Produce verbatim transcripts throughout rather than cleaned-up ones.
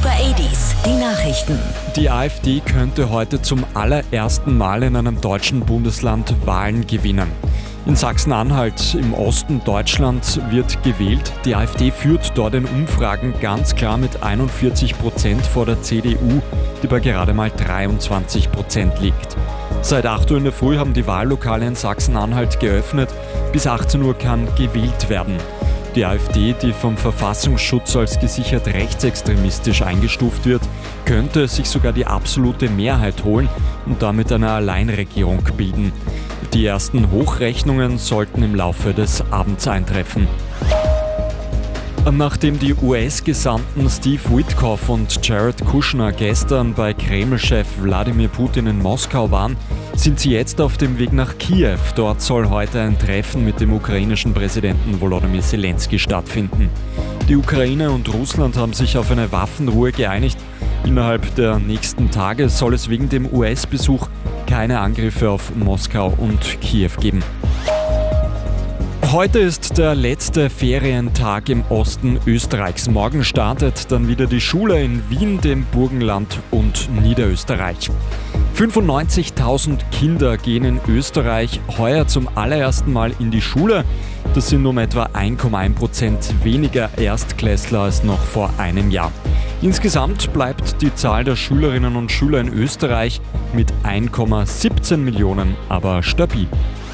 Super achtziger, die Nachrichten. Die AfD könnte heute zum allerersten Mal in einem deutschen Bundesland Wahlen gewinnen. In Sachsen-Anhalt im Osten Deutschlands wird gewählt. Die AfD führt dort in Umfragen ganz klar mit einundvierzig Prozent vor der C D U, die bei gerade mal dreiundzwanzig Prozent liegt. Seit acht Uhr in der Früh haben die Wahllokale in Sachsen-Anhalt geöffnet. Bis achtzehn Uhr kann gewählt werden. Die AfD, die vom Verfassungsschutz als gesichert rechtsextremistisch eingestuft wird, könnte sich sogar die absolute Mehrheit holen und damit eine Alleinregierung bilden. Die ersten Hochrechnungen sollten im Laufe des Abends eintreffen. Nachdem die U S-Gesandten Steve Witkoff und Jared Kushner gestern bei Kreml-Chef Wladimir Putin in Moskau waren, sind sie jetzt auf dem Weg nach Kiew. Dort soll heute ein Treffen mit dem ukrainischen Präsidenten Volodymyr Zelensky stattfinden. Die Ukraine und Russland haben sich auf eine Waffenruhe geeinigt. Innerhalb der nächsten Tage soll es wegen dem U S-Besuch keine Angriffe auf Moskau und Kiew geben. Heute ist der letzte Ferientag im Osten Österreichs. Morgen startet dann wieder die Schule in Wien, dem Burgenland und Niederösterreich. fünfundneunzigtausend Kinder gehen in Österreich heuer zum allerersten Mal in die Schule. Das sind um etwa eins Komma eins Prozent weniger Erstklässler als noch vor einem Jahr. Insgesamt bleibt die Zahl der Schülerinnen und Schüler in Österreich mit eins Komma siebzehn Millionen aber stabil.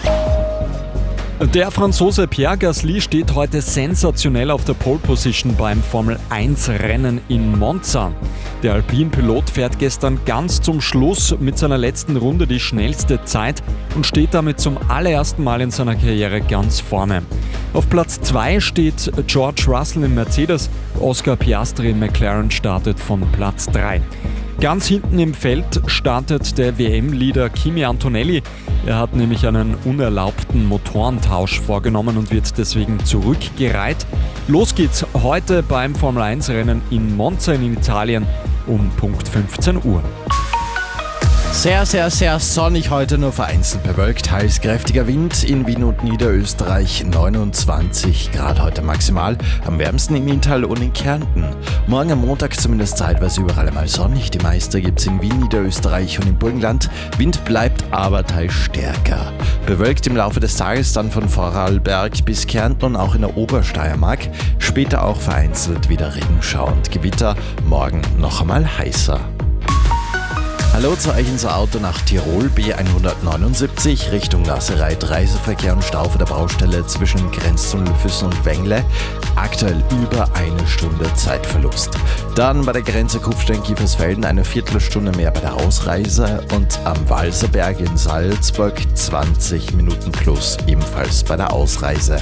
Der Franzose Pierre Gasly steht heute sensationell auf der Pole Position beim Formel eins Rennen in Monza. Der Alpin-Pilot fährt gestern ganz zum Schluss mit seiner letzten Runde die schnellste Zeit und steht damit zum allerersten Mal in seiner Karriere ganz vorne. Auf Platz zwei steht George Russell in Mercedes, Oscar Piastri in McLaren startet von Platz drei. Ganz hinten im Feld startet der W M-Leader Kimi Antonelli. Er hat nämlich einen unerlaubten Motorentausch vorgenommen und wird deswegen zurückgereiht. Los geht's heute beim Formel eins Rennen in Monza in Italien um Punkt fünfzehn Uhr. Sehr, sehr, sehr sonnig heute, nur vereinzelt bewölkt. Teils kräftiger Wind in Wien und Niederösterreich, neunundzwanzig Grad heute maximal. Am wärmsten im Inntal und in Kärnten. Morgen am Montag zumindest zeitweise überall einmal sonnig. Die meiste gibt's in Wien, Niederösterreich und im Burgenland. Wind bleibt aber teils stärker. Bewölkt im Laufe des Tages dann von Vorarlberg bis Kärnten und auch in der Obersteiermark. Später auch vereinzelt wieder Regenschau und Gewitter. Morgen noch einmal heißer. Hallo zu euch ins Auto nach Tirol, B hundertneunundsiebzig, Richtung Nassereit, Reiseverkehr und Stau vor der Baustelle zwischen Grenztunnel Füssen und Wengle. Aktuell über eine Stunde Zeitverlust. Dann bei der Grenze Kufstein-Kiefersfelden eine Viertelstunde mehr bei der Ausreise und am Walserberg in Salzburg zwanzig Minuten plus, ebenfalls bei der Ausreise.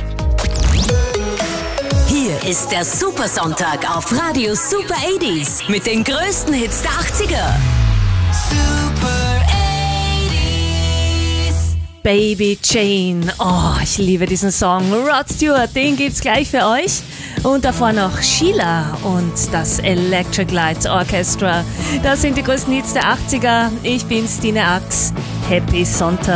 Hier ist der Supersonntag auf Radio Super achtziger mit den größten Hits der achtziger. Super achtziger. Baby Jane. Oh, ich liebe diesen Song. Rod Stewart, den gibt's gleich für euch. Und davor noch Sheila und das Electric Light Orchestra. Das sind die größten Hits der achtziger. Ich bin Stine Ax. Happy Sonntag.